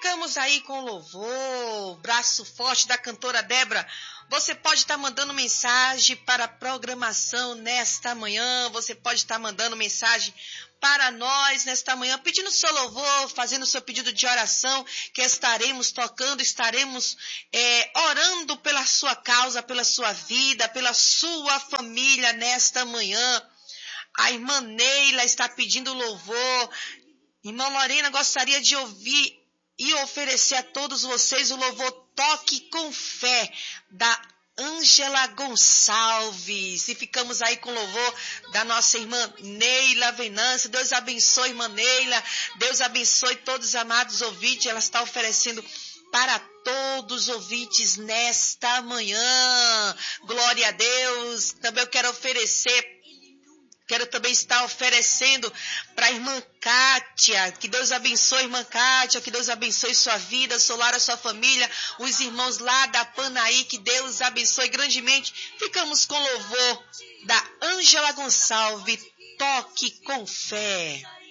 Ficamos aí com louvor, braço forte da cantora Débora. Você pode estar mandando mensagem para a programação nesta manhã, você pode estar mandando mensagem para nós nesta manhã, pedindo seu louvor, fazendo seu pedido de oração, que estaremos tocando, estaremos orando pela sua causa, pela sua vida, pela sua família nesta manhã. A irmã Neila está pedindo louvor. Irmã Lorena gostaria de ouvir e oferecer a todos vocês o louvor Toque com Fé, da Ângela Gonçalves. E ficamos aí com o louvor da nossa irmã Neila Venâncio. Deus abençoe, irmã Neila. Deus abençoe todos os amados ouvintes. Ela está oferecendo para todos os ouvintes nesta manhã. Glória a Deus. Também eu quero também estar oferecendo para a irmã Kátia. Que Deus abençoe, irmã Kátia. Que Deus abençoe sua vida, seu lar, a sua família. Os irmãos lá da Panaí. Que Deus abençoe grandemente. Ficamos com louvor da Ângela Gonçalves. Toque com Fé.